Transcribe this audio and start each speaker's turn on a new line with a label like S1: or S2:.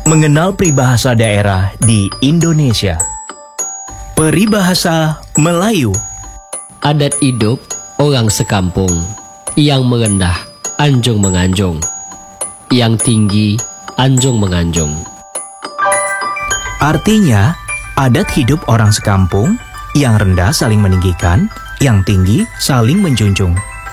S1: Mengenal peribahasa daerah di Indonesia. Peribahasa Melayu.
S2: Adat hidup orang sekampung, yang merendah anjung menganjung, yang tinggi anjung menganjung.
S1: Artinya, adat hidup orang sekampung, yang rendah saling meninggikan, yang tinggi saling menjunjung.